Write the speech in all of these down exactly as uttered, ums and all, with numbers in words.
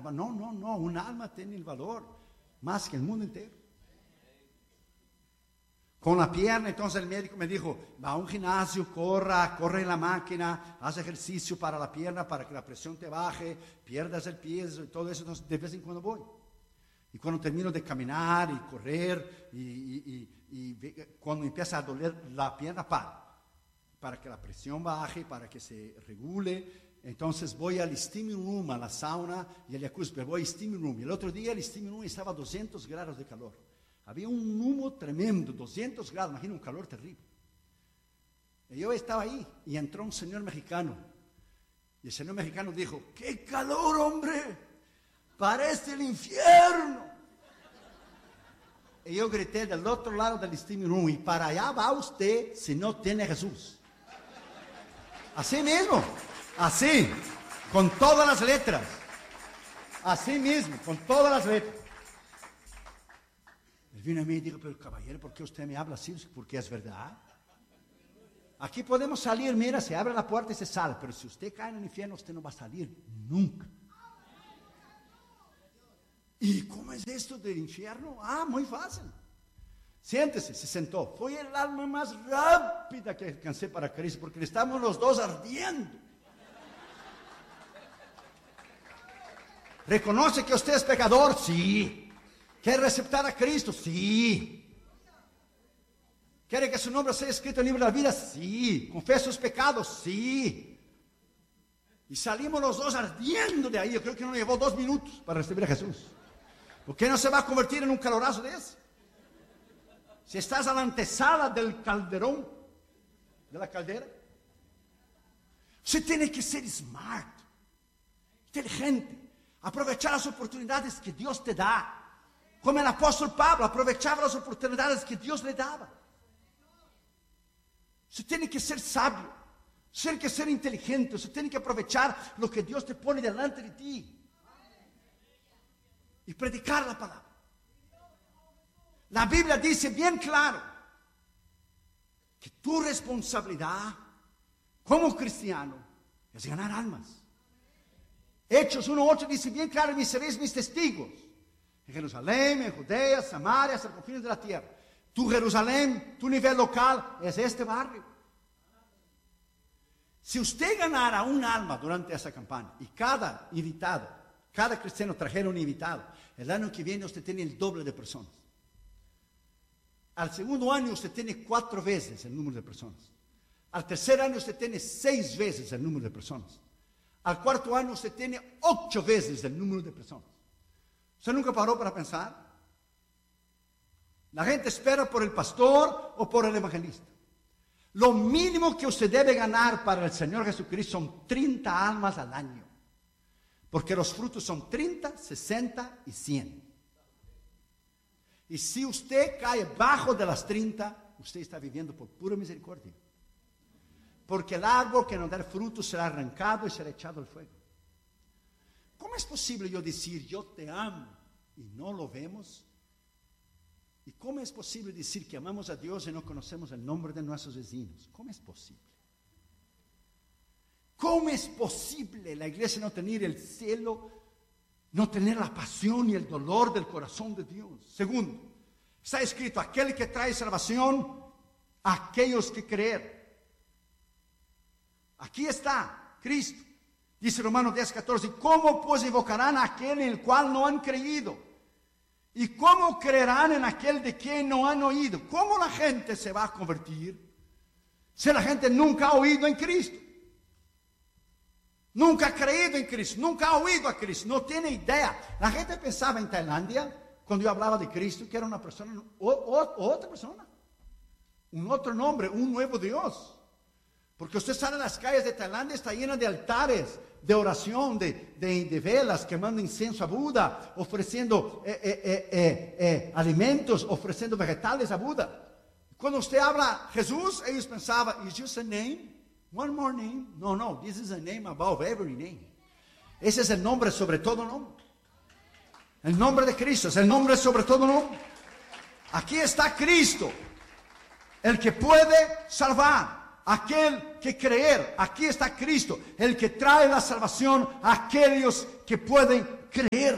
alma. No, no, no, un alma tiene el valor más que el mundo entero. Con la pierna, entonces el médico me dijo, va a un gimnasio, corra, corre en la máquina, haz ejercicio para la pierna, para que la presión te baje, pierdas el peso y todo eso. Entonces de vez en cuando voy. Y cuando termino de caminar y correr, y, y, y, y cuando empieza a doler la pierna, para, para que la presión baje, para que se regule. Entonces voy al steam room, a la sauna y al jacuzzi, pero voy al steam room. Y el otro día el steam room estaba a doscientos grados de calor. Había un humo tremendo, doscientos grados, imagina un calor terrible. Y yo estaba ahí y entró un señor mexicano. Y el señor mexicano dijo, ¡qué calor, hombre! ¡Parece el infierno! Y yo grité del otro lado del steam room, y para allá va usted si no tiene Jesús. Así mismo, así, con todas las letras. Así mismo, con todas las letras. Él vino a mí y dijo, pero caballero, ¿por qué usted me habla así? Porque es verdad. Aquí podemos salir, mira, se abre la puerta y se sale, pero si usted cae en el infierno, usted no va a salir nunca. ¿Y cómo es esto del infierno? Ah, muy fácil. Siéntese, se sentó. Fue el alma más rápida que alcancé para Cristo, porque estamos los dos ardiendo. ¿Reconoce que usted es pecador? Sí. ¿Quiere aceptar a Cristo? Sí. ¿Quiere que su nombre sea escrito en el libro de la vida? Sí. ¿Confesa sus pecados? Sí. Y salimos los dos ardiendo de ahí. Yo creo que nos llevó dos minutos para recibir a Jesús. ¿Por qué no se va a convertir en un calorazo de eso? Si estás a la antesala del calderón, de la caldera, usted tiene que ser smart, inteligente, aprovechar las oportunidades que Dios te da. Como el apóstol Pablo aprovechaba las oportunidades que Dios le daba. Usted tiene que ser sabio, usted tiene que ser inteligente, usted tiene que aprovechar lo que Dios te pone delante de ti y predicar la palabra. La Biblia dice bien claro que tu responsabilidad como cristiano es ganar almas. Hechos uno ocho dice bien claro, y seréis mis testigos en Jerusalén, en Judea, Samaria, hasta los confines de la tierra. Tu Jerusalén, tu nivel local es este barrio. Si usted ganara un alma durante esa campaña y cada invitado, cada cristiano trajera un invitado, el año que viene usted tiene el doble de personas. Al segundo año usted tiene cuatro veces el número de personas. Al tercer año usted tiene seis veces el número de personas. Al cuarto año usted tiene ocho veces el número de personas. ¿Usted nunca paró para pensar? La gente espera por el pastor o por el evangelista. Lo mínimo que usted debe ganar para el Señor Jesucristo son treinta almas al año. Porque los frutos son treinta, sesenta y cien. Y si usted cae bajo de las treinta, usted está viviendo por pura misericordia. Porque el árbol que no da fruto será arrancado y será echado al fuego. ¿Cómo es posible yo decir yo te amo y no lo vemos? ¿Y cómo es posible decir que amamos a Dios y no conocemos el nombre de nuestros vecinos? ¿Cómo es posible? ¿Cómo es posible la iglesia no tener el celo, no tener la pasión y el dolor del corazón de Dios? Segundo, está escrito, aquel que trae salvación a aquellos que creen. Aquí está Cristo. Dice Romanos diez, catorce, ¿cómo pues invocarán a aquel en el cual no han creído? ¿Y cómo creerán en aquel de quien no han oído? ¿Cómo la gente se va a convertir si la gente nunca ha oído en Cristo? Nunca ha creído en Cristo, nunca ha oído a Cristo, no tiene idea. La gente pensaba en Tailandia, cuando yo hablaba de Cristo, que era una persona, o, o, otra persona, un otro nombre, un nuevo Dios. Porque usted sale a las calles de Tailandia, está llena de altares, de oración, de, de, de velas, quemando incienso a Buda, ofreciendo eh, eh, eh, eh, eh, alimentos, ofreciendo vegetales a Buda. Cuando usted habla Jesús, ellos pensaban, is just a name? One more name? No, no, this is a name above every name. Ese es el nombre sobre todo nombre. El nombre de Cristo es el nombre sobre todo nombre. Aquí está Cristo, el que puede salvar. Aquel que creer, aquí está Cristo, el que trae la salvación a aquellos que pueden creer.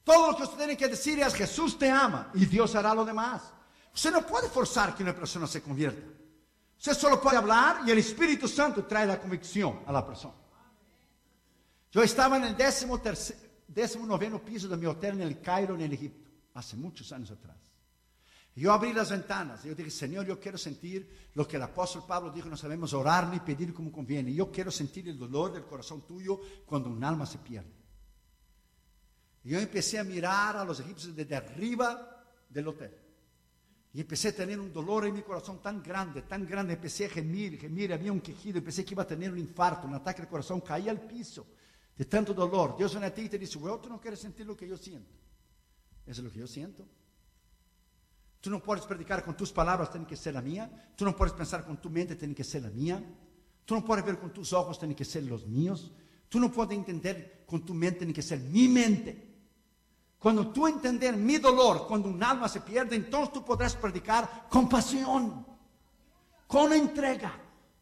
Todo lo que usted tiene que decir es Jesús te ama y Dios hará lo demás. Usted no puede forzar que una persona se convierta. Usted solo puede hablar y el Espíritu Santo trae la convicción a la persona. Yo estaba en el décimo, tercer, décimo noveno piso de mi hotel en el Cairo, en el Egipto, hace muchos años atrás. Yo abrí las ventanas y yo dije, Señor, yo quiero sentir lo que el apóstol Pablo dijo, no sabemos orar ni pedir como conviene. Yo quiero sentir el dolor del corazón tuyo cuando un alma se pierde. Y yo empecé a mirar a los egipcios desde arriba del hotel. Y empecé a tener un dolor en mi corazón tan grande, tan grande. Empecé a gemir, gemir, había un quejido. Empecé que iba a tener un infarto, un ataque al corazón. Caí al piso de tanto dolor. Dios viene a ti y te dice, bueno, tú no quieres sentir lo que yo siento. Eso es lo que yo siento. Tú no puedes predicar con tus palabras, tiene que ser la mía. Tú no puedes pensar con tu mente, tiene que ser la mía. Tú no puedes ver con tus ojos, tiene que ser los míos. Tú no puedes entender con tu mente, tiene que ser mi mente. Cuando tú entender mi dolor, cuando un alma se pierde, entonces tú podrás predicar con pasión, con entrega.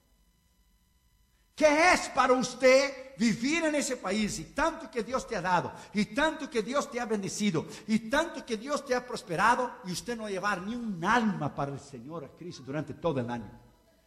¿Qué es para usted vivir en ese país y tanto que Dios te ha dado, y tanto que Dios te ha bendecido, y tanto que Dios te ha prosperado, y usted no llevar ni un alma para el Señor, a Cristo, durante todo el año?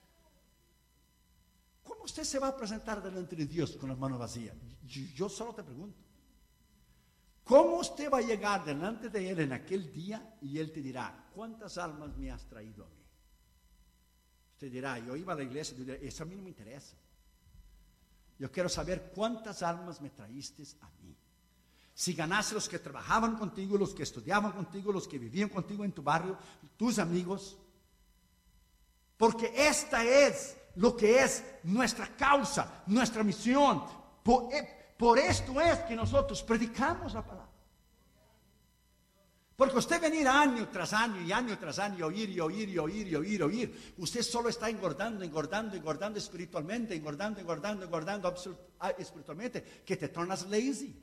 ¿Cómo usted se va a presentar delante de Dios con las manos vacías? Yo, yo solo te pregunto. ¿Cómo usted va a llegar delante de Él en aquel día y Él te dirá, ¿cuántas almas me has traído a mí? Usted dirá, yo iba a la iglesia, yo dirá, eso a mí no me interesa. Yo quiero saber cuántas almas me traíste a mí. Si ganaste los que trabajaban contigo, los que estudiaban contigo, los que vivían contigo en tu barrio, tus amigos. Porque esta es lo que es nuestra causa, nuestra misión. Por, por esto es que nosotros predicamos la palabra. Porque usted venir año tras año y año tras año, oír y oír y oír y oír y oír, usted solo está engordando, engordando, engordando espiritualmente, engordando, engordando, engordando espiritualmente, que te tornas lazy.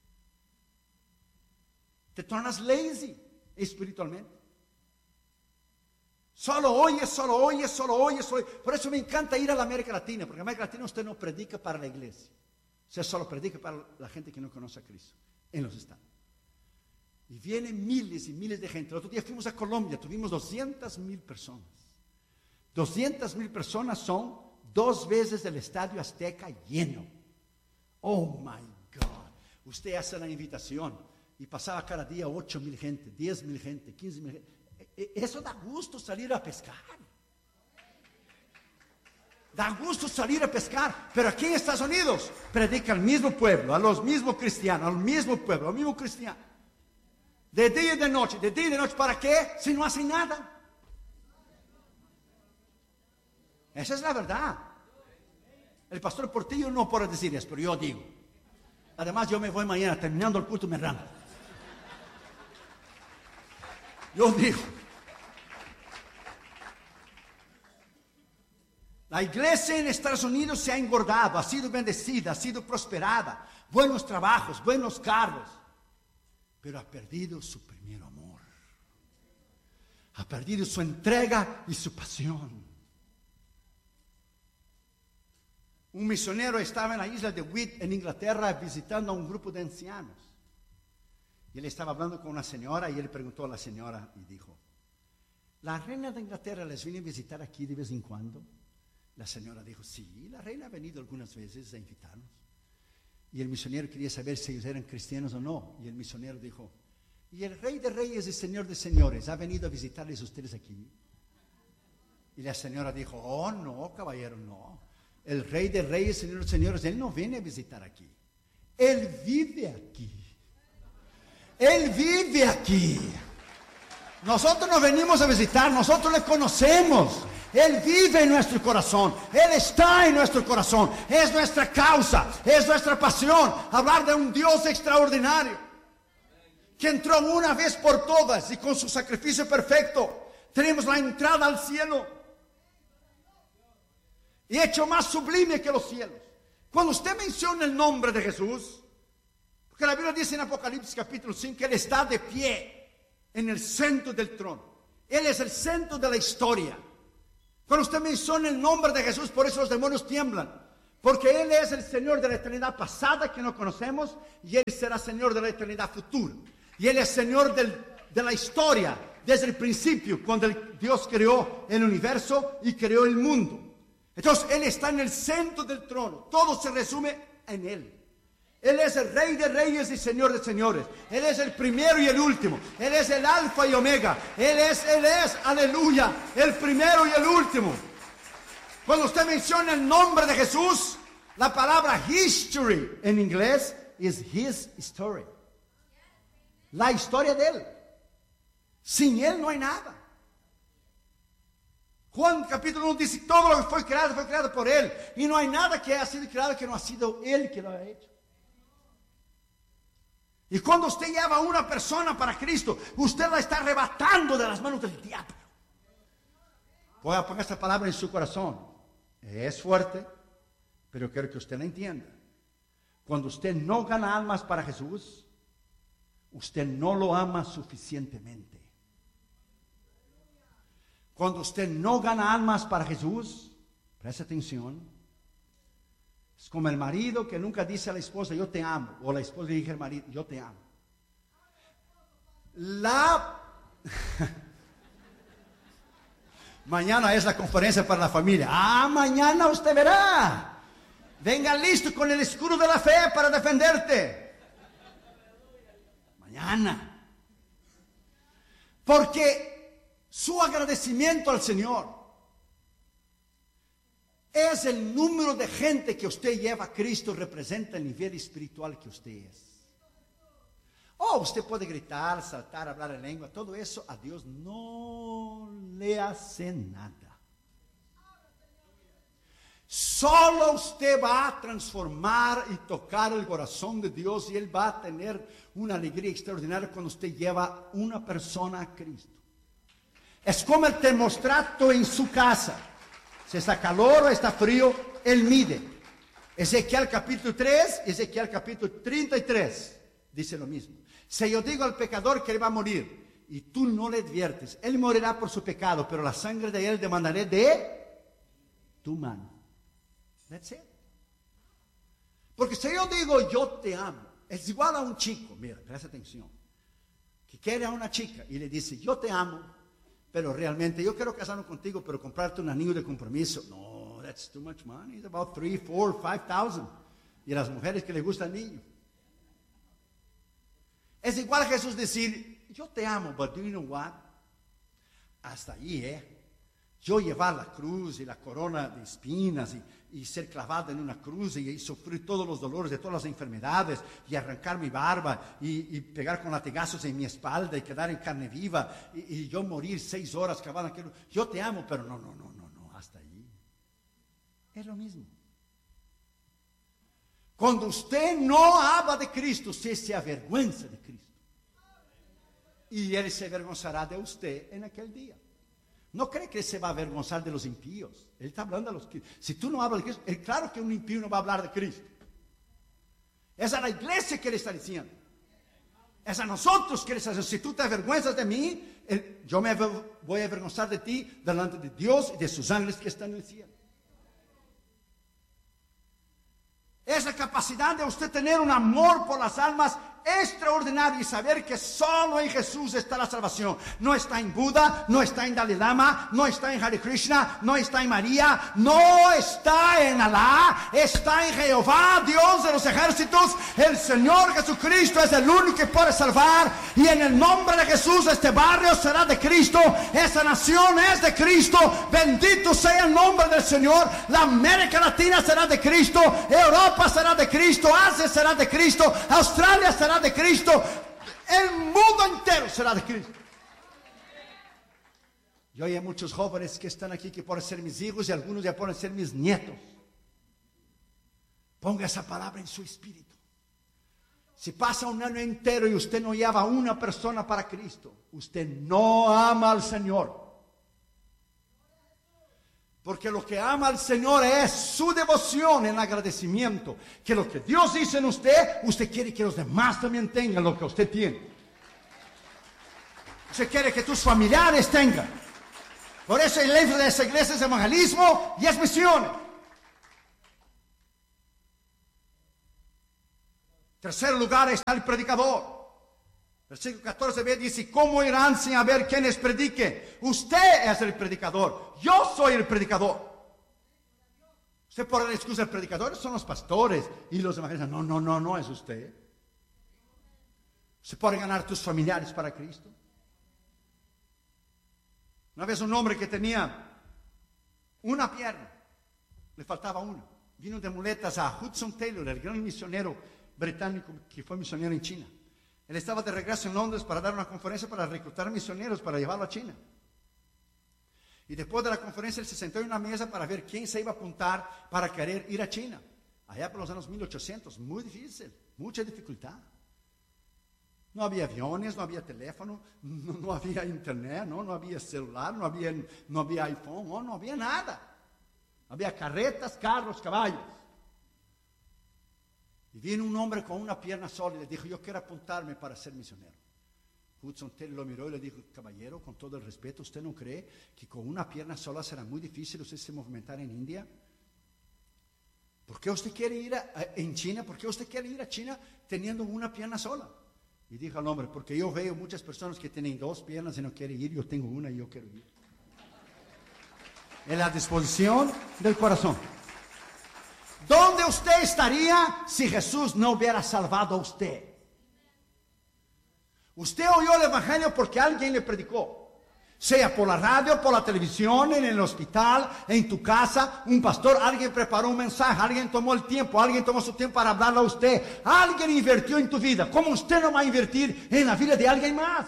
Te tornas lazy espiritualmente. Solo oyes, solo oyes, solo oyes, solo oyes. Por eso me encanta ir a la América Latina, porque en América Latina usted no predica para la iglesia. Usted solo predica para la gente que no conoce a Cristo en los estados. Y vienen miles y miles de gente. El otro día fuimos a Colombia, tuvimos doscientas mil personas. doscientas mil personas son dos veces el Estadio Azteca lleno. Oh my God. Usted hace la invitación y pasaba cada día ocho mil gente, diez mil gente, quince mil gente. Eso da gusto salir a pescar. Da gusto salir a pescar. Pero aquí en Estados Unidos predica al mismo pueblo, a los mismos cristianos, al mismo pueblo, al mismo cristiano. De día y de noche, de día y de noche. ¿Para qué? Si no hacen nada. Esa es la verdad. El pastor Portillo no puede decir eso, pero yo digo. Además, yo me voy mañana, terminando el culto me arranco. Yo digo. La iglesia en Estados Unidos se ha engordado, ha sido bendecida, ha sido prosperada. Buenos trabajos, buenos cargos. Pero ha perdido su primer amor. Ha perdido su entrega y su pasión. Un misionero estaba en la isla de Wight, en Inglaterra, visitando a un grupo de ancianos. Y él estaba hablando con una señora y él preguntó a la señora y dijo, ¿la reina de Inglaterra les viene a visitar aquí de vez en cuando? La señora dijo, sí, la reina ha venido algunas veces a invitarnos. Y el misionero quería saber si ellos eran cristianos o no. Y el misionero dijo, ¿y el rey de reyes y señor de señores ha venido a visitarles a ustedes aquí? Y la señora dijo, oh no, caballero, no. El rey de reyes y señor de señores, él no viene a visitar aquí. Él vive aquí. Él vive aquí. Nosotros no venimos a visitar, nosotros le conocemos. Él vive en nuestro corazón, Él está en nuestro corazón, es nuestra causa, es nuestra pasión, hablar de un Dios extraordinario, que entró una vez por todas y con su sacrificio perfecto, tenemos la entrada al cielo, y hecho más sublime que los cielos. Cuando usted menciona el nombre de Jesús, porque la Biblia dice en Apocalipsis capítulo cinco, que Él está de pie en el centro del trono, Él es el centro de la historia. Cuando usted menciona el nombre de Jesús, por eso los demonios tiemblan. Porque Él es el Señor de la eternidad pasada que no conocemos y Él será Señor de la eternidad futura. Y Él es Señor del, de la historia, desde el principio, cuando el, Dios creó el universo y creó el mundo. Entonces, Él está en el centro del trono. Todo se resume en Él. Él es el Rey de Reyes y Señor de Señores. Él es el primero y el último. Él es el Alfa y Omega. Él es, Él es, aleluya, el primero y el último. Cuando usted menciona el nombre de Jesús, la palabra history en inglés es His story. La historia de Él. Sin Él no hay nada. Juan capítulo uno dice, todo lo que fue creado fue creado por Él. Y no hay nada que haya sido creado que no ha sido Él que lo ha hecho. Y cuando usted lleva a una persona para Cristo, usted la está arrebatando de las manos del diablo. Voy a poner esta palabra en su corazón. Es fuerte, pero quiero que usted la entienda. Cuando usted no gana almas para Jesús, usted no lo ama suficientemente. Cuando usted no gana almas para Jesús, preste atención, es como el marido que nunca dice a la esposa, yo te amo, o la esposa le dice al marido, yo te amo. La... Mañana es la conferencia para la familia. Ah, mañana usted verá. Venga listo con el escudo de la fe para defenderte. Mañana. Porque su agradecimiento al Señor es el número de gente que usted lleva a Cristo, representa el nivel espiritual que usted es. Oh, usted puede gritar, saltar, hablar en lengua, todo eso a Dios no le hace nada. Solo usted va a transformar y tocar el corazón de Dios y Él va a tener una alegría extraordinaria cuando usted lleva una persona a Cristo. Es como el termostato en su casa. Si está calor o está frío, Él mide. Ezequiel capítulo tres, Ezequiel capítulo treinta y tres, dice lo mismo. Si yo digo al pecador que él va a morir y tú no le adviertes, él morirá por su pecado, pero la sangre de él demandaré de tu mano. That's it. Porque si yo digo yo te amo, es igual a un chico, mira, presta atención, que quiere a una chica y le dice yo te amo, pero realmente yo quiero casarme contigo, pero comprarte un anillo de compromiso. No, that's too much money. It's about three, four, five thousand. Y a las mujeres que les gusta el niño. Es igual a Jesús decir, yo te amo, but do you know what? Hasta ahí, ¿eh? Yo llevar la cruz y la corona de espinas y, y ser clavado en una cruz y, y sufrir todos los dolores de todas las enfermedades y arrancar mi barba y, y pegar con latigazos en mi espalda y quedar en carne viva y, y yo morir seis horas clavado en aquel... Yo te amo, pero no, no, no, no, no, hasta ahí. Es lo mismo. Cuando usted no habla de Cristo, usted se avergüenza de Cristo. Y Él se avergonzará de usted en aquel día. No cree que Él se va a avergonzar de los impíos. Él está hablando de los que... Si tú no hablas de Cristo, es claro que un impío no va a hablar de Cristo. Es a la iglesia que Él está diciendo. Es a nosotros que Él está diciendo. Si tú te avergüenzas de mí, él, yo me voy a avergonzar de ti delante de Dios y de sus ángeles que están en el cielo. Es la capacidad de usted tener un amor por las almas extraordinario y saber que solo en Jesús está la salvación. No está en Buda, no está en Dalai Lama, no está en Hare Krishna, no está en María, no está en Alá, está en Jehová, Dios de los ejércitos. El Señor Jesucristo es el único que puede salvar, y en el nombre de Jesús este barrio será de Cristo, esta nación es de Cristo. Bendito sea el nombre del Señor. La América Latina será de Cristo, Europa será de Cristo, Asia será de Cristo, Australia será de Cristo, el mundo entero será de Cristo. Yo hay muchos jóvenes que están aquí que pueden ser mis hijos y algunos ya pueden ser mis nietos. Ponga esa palabra en su espíritu. Si pasa un año entero y usted no lleva a una persona para Cristo, usted no ama al Señor. Porque lo que ama al Señor es su devoción en agradecimiento. Que lo que Dios dice en usted, usted quiere que los demás también tengan lo que usted tiene. Usted quiere que tus familiares tengan. Por eso el lema de esa iglesia es evangelismo y es misión. Tercer lugar está el predicador. Versículo catorce b dice, ¿cómo irán sin haber quienes prediquen? Usted es el predicador, yo soy el predicador. Usted pone la excusa, el predicador son los pastores y los evangelistas. No, no, no, no es usted. ¿Se puede ganar tus familiares para Cristo? Una vez un hombre que tenía una pierna, le faltaba una, vino de muletas a Hudson Taylor, el gran misionero británico que fue misionero en China. Él estaba de regreso en Londres para dar una conferencia para reclutar misioneros para llevarlo a China. Y después de la conferencia él se sentó en una mesa para ver quién se iba a apuntar para querer ir a China. Allá por los años mil ochocientos, muy difícil, mucha dificultad. No había aviones, no había teléfono, no, no había internet, no, no había celular, no había, no había iPhone, no, no había nada. Había carretas, carros, caballos. Y vino un hombre con una pierna sola y le dijo, yo quiero apuntarme para ser misionero. Hudson Taylor lo miró y le dijo, caballero, con todo el respeto, ¿usted no cree que con una pierna sola será muy difícil usted se movimentar en India? ¿Por qué usted quiere ir a, a, en China? ¿Por qué usted quiere ir a China teniendo una pierna sola? Y dijo al hombre, porque yo veo muchas personas que tienen dos piernas y no quieren ir, yo tengo una y yo quiero ir. En la disposición del corazón. ¿Dónde usted estaría si Jesús no hubiera salvado a usted? Usted oyó el evangelio porque alguien le predicó. Sea por la radio, por la televisión, en el hospital, en tu casa, un pastor, alguien preparó un mensaje, alguien tomó el tiempo, alguien tomó su tiempo para hablarle a usted. Alguien invirtió en tu vida. ¿Cómo usted no va a invertir en la vida de alguien más?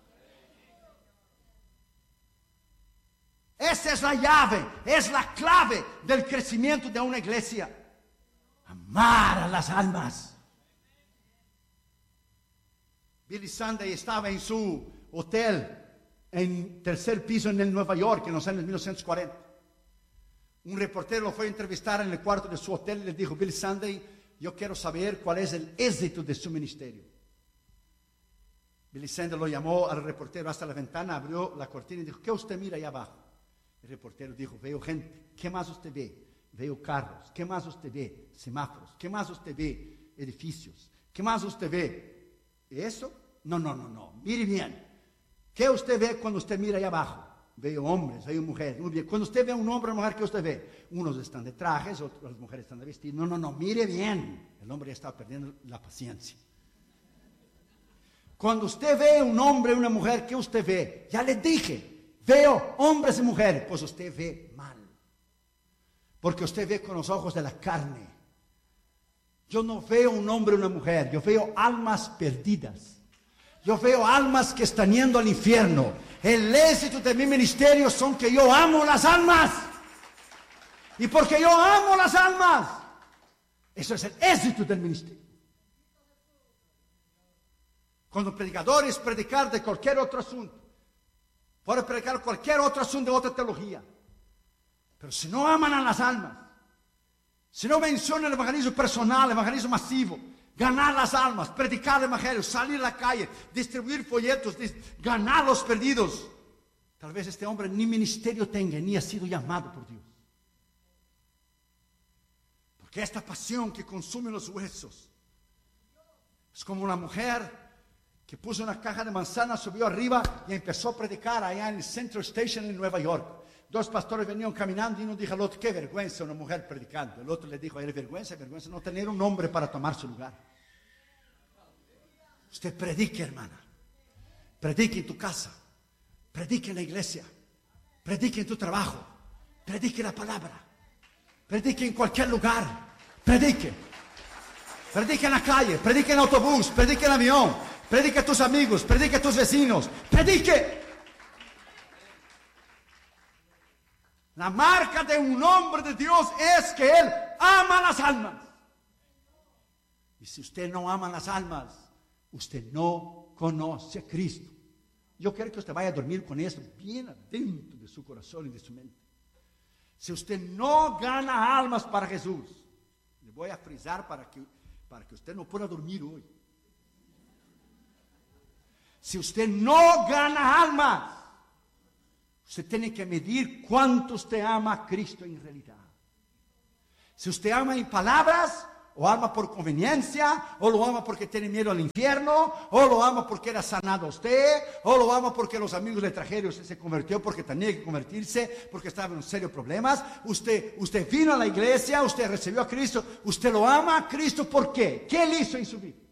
Esa es la llave, es la clave del crecimiento de una iglesia. Amar a las almas. Billy Sunday estaba en su hotel en tercer piso en el Nueva York en los años mil novecientos cuarenta. Un reportero lo fue a entrevistar en el cuarto de su hotel y le dijo, Billy Sunday, yo quiero saber cuál es el éxito de su ministerio. Billy Sunday lo llamó al reportero hasta la ventana, abrió la cortina y dijo, ¿qué usted mira ahí abajo? El reportero dijo, veo gente. ¿Qué más usted ve? Veo carros. ¿Qué más usted ve? Semáforos. ¿Qué más usted ve? Edificios. ¿Qué más usted ve? ¿Eso? No, no, no, no. Mire bien. ¿Qué usted ve cuando usted mira ahí abajo? Veo hombres, veo mujeres. Muy bien. Cuando usted ve a un hombre o una mujer, ¿qué usted ve? Unos están de trajes, otras las mujeres están de vestido. No, no, no. Mire bien. El hombre ya está perdiendo la paciencia. Cuando usted ve a un hombre o una mujer, ¿qué usted ve? Ya le dije. Veo hombres y mujeres. Pues usted ve mal. Porque usted ve con los ojos de la carne. Yo no veo un hombre o una mujer. Yo veo almas perdidas. Yo veo almas que están yendo al infierno. El éxito de mi ministerio son que yo amo las almas. Y porque yo amo las almas, eso es el éxito del ministerio. Cuando predicadores predicar de cualquier otro asunto, puede predicar cualquier otro asunto de otra teología, pero si no aman a las almas, si no mencionan el evangelismo personal, el evangelismo masivo, ganar las almas, predicar el evangelio, salir a la calle, distribuir folletos, dis- ganar los perdidos, tal vez este hombre ni ministerio tenga, ni ha sido llamado por Dios. Porque esta pasión que consume los huesos es como una mujer que puso una caja de manzanas, subió arriba y empezó a predicar allá en el Central Station en Nueva York. Dos pastores venían caminando y uno dijo al otro, qué vergüenza una mujer predicando. El otro le dijo a él, vergüenza, vergüenza no tener un hombre para tomar su lugar. Usted predique, hermana. Predique en tu casa. Predique en la iglesia. Predique en tu trabajo. Predique la palabra. Predique en cualquier lugar. Predique. Predique en la calle. Predique en el autobús. Predique en el avión. Predique a tus amigos. Predique a tus vecinos. Predique. La marca de un hombre de Dios es que él ama las almas. Y si usted no ama las almas, usted no conoce a Cristo. Yo quiero que usted vaya a dormir con esto bien adentro de su corazón y de su mente. Si usted no gana almas para Jesús, le voy a frisar para que, para que usted no pueda dormir hoy. Si usted no gana almas, usted tiene que medir cuánto usted ama a Cristo en realidad. Si usted ama en palabras o ama por conveniencia, o lo ama porque tiene miedo al infierno, o lo ama porque era sanado usted, o lo ama porque los amigos le trajeron y usted se convirtió porque tenía que convertirse, porque estaba en serios problemas. Usted, usted vino a la iglesia, usted recibió a Cristo, usted lo ama a Cristo, ¿por qué? ¿Qué él hizo en su vida?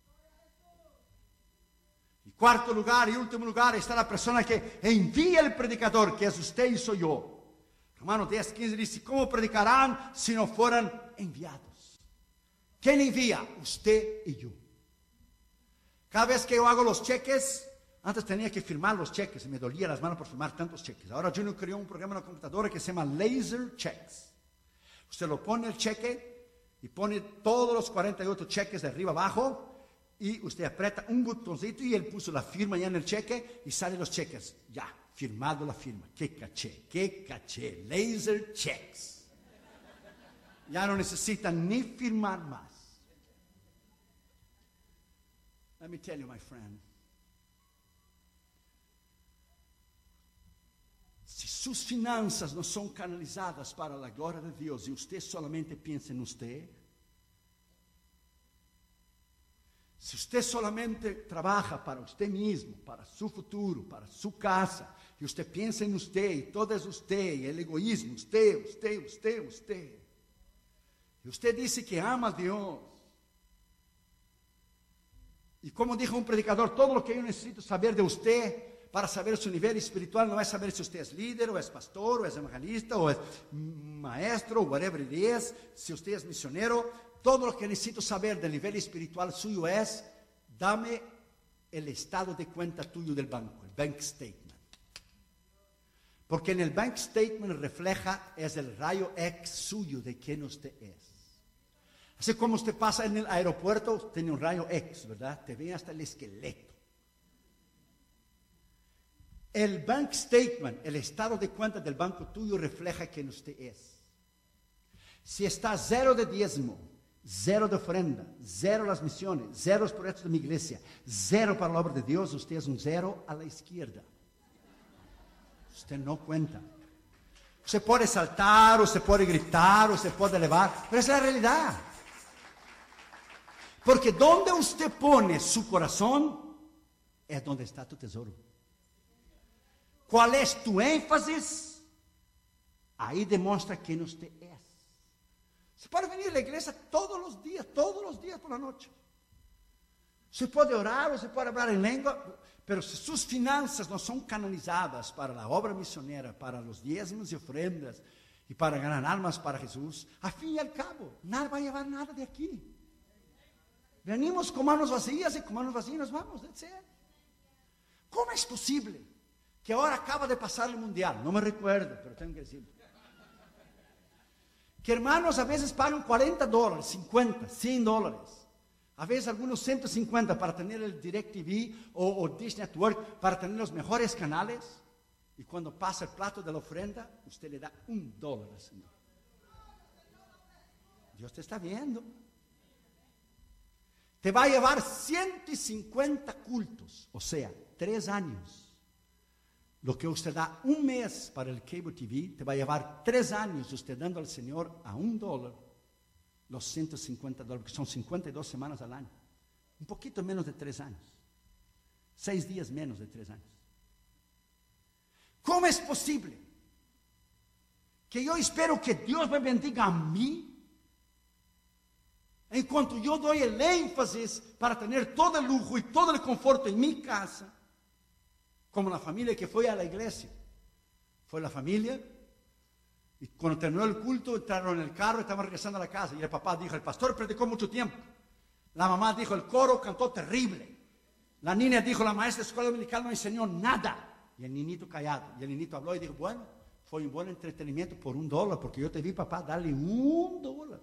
Y cuarto lugar y último lugar está la persona que envía el predicador, que es usted y soy yo. Romanos diez, quince dice, ¿cómo predicarán si no fueran enviados? ¿Quién envía? Usted y yo. Cada vez que yo hago los cheques, antes tenía que firmar los cheques y me dolía las manos por firmar tantos cheques. Ahora Junior creó un programa en la computadora que se llama Laser Checks. Usted lo pone el cheque y pone todos los cuarenta y ocho cheques de arriba abajo y usted aprieta un botoncito y él puso la firma ya en el cheque y salen los cheques. Ya, firmado la firma. ¡Qué caché! ¡Qué caché! Laser Checks. Ya no necesitan ni firmar más. Let me tell you, my friend. Si sus finanzas no son canalizadas para la gloria de Dios y usted solamente piensa en usted, si usted solamente trabaja para usted mismo, para su futuro, para su casa, y usted piensa en usted y todo es usted, y el egoísmo, usted, usted, usted, usted, y usted dice que ama a Dios, y como dijo un predicador, todo lo que yo necesito saber de usted para saber su nivel espiritual no es saber si usted es líder, o es pastor, o es evangelista, o es maestro, whatever it is, si usted es misionero. Todo lo que necesito saber del nivel espiritual suyo es, dame el estado de cuenta tuyo del banco, el bank statement. Porque en el bank statement refleja, es el rayo X suyo de quién usted es. Así como usted pasa en el aeropuerto, tiene un rayo X, ¿verdad? Te ve hasta el esqueleto. El bank statement, el estado de cuenta del banco tuyo refleja quién usted es. Si está cero de diezmo, cero de ofrenda, cero las misiones, cero los proyectos de mi iglesia, cero para la obra de Dios, usted es un cero a la izquierda. Usted no cuenta. Usted puede saltar, usted puede gritar, usted puede elevar, pero esa es la realidad. Porque donde usted pone su corazón, es donde está tu tesoro. ¿Cuál es tu énfasis? Ahí demuestra quién usted es. Se puede venir a la iglesia todos los días, todos los días por la noche. Se puede orar o se puede hablar en lengua, pero si sus finanzas no son canalizadas para la obra misionera, para los diezmos y ofrendas, y para ganar almas para Jesús, al fin y al cabo, nada va a llevar nada de aquí. Venimos con manos vacías y con manos vacías nos vamos. That's it. ¿Cómo es posible que ahora acaba de pasar el mundial? No me recuerdo, pero tengo que decirlo. Que hermanos a veces pagan cuarenta dólares, cincuenta, cien dólares. A veces algunos ciento cincuenta para tener el DirecTV o, o Dish Network, para tener los mejores canales. Y cuando pasa el plato de la ofrenda, usted le da un dólar al Señor. Dios te está viendo. Te va a llevar ciento cincuenta cultos, o sea, tres años. Lo que usted da un mes para el cable T V, te va a llevar tres años usted dando al Señor a un dólar los ciento cincuenta dólares, que son cincuenta y dos semanas al año. Un poquito menos de tres años. Seis días menos de tres años. ¿Cómo es posible que yo espero que Dios me bendiga a mí? En cuanto yo doy el énfasis para tener todo el lujo y todo el confort en mi casa, como la familia que fue a la iglesia. Fue la familia, y cuando terminó el culto, entraron en el carro y estaban regresando a la casa. Y el papá dijo, el pastor predicó mucho tiempo. La mamá dijo, el coro cantó terrible. La niña dijo, la maestra de escuela dominical no enseñó nada. Y el niñito callado. Y el niñito habló y dijo, bueno, fue un buen entretenimiento por un dólar, porque yo te vi, papá, darle un dólar.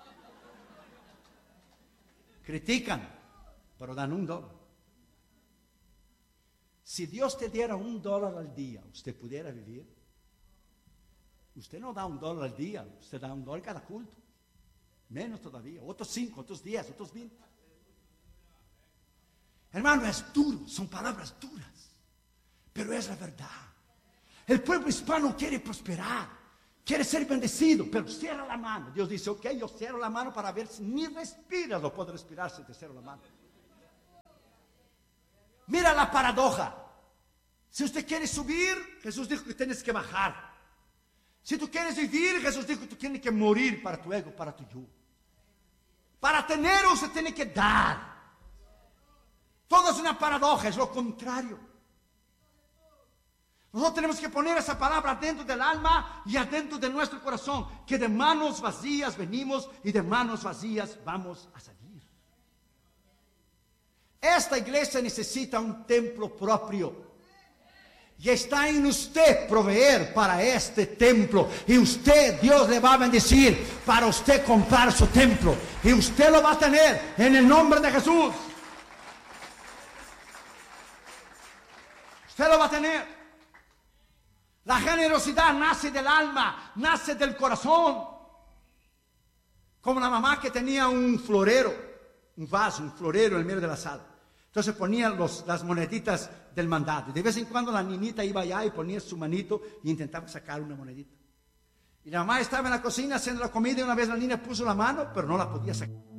Critican, pero dan un dólar. Si Dios te diera un dólar al día, ¿usted pudiera vivir? Usted no da un dólar al día, usted da un dólar cada culto. Menos todavía, otros cinco, otros diez, otros veinte. Hermano, es duro, son palabras duras, pero es la verdad. El pueblo hispano quiere prosperar, Quiere ser bendecido, pero cierra la mano. Dios dice, ok, yo cierro la mano para ver si ni respiras, lo puedo respirar si te cierro la mano. Mira la paradoja. Si usted quiere subir, Jesús dijo que tienes que bajar. Si tú quieres vivir, Jesús dijo que tú tienes que morir para tu ego, para tu yo. Para tener, usted tiene que dar. Todo es una paradoja, es lo contrario. Nosotros tenemos que poner esa palabra dentro del alma y adentro de nuestro corazón, que de manos vacías venimos y de manos vacías vamos a salir. Esta iglesia necesita un templo propio. Y está en usted proveer para este templo. Y usted, Dios le va a bendecir para usted comprar su templo. Y usted lo va a tener en el nombre de Jesús. Usted lo va a tener. La generosidad nace del alma, nace del corazón. Como la mamá que tenía un florero, un vaso, un florero en el medio de la sala. Entonces ponía los, las moneditas del mandato. De vez en cuando la niñita iba allá y ponía su manito y intentaba sacar una monedita. Y la mamá estaba en la cocina haciendo la comida y una vez la niña puso la mano, pero no la podía sacar.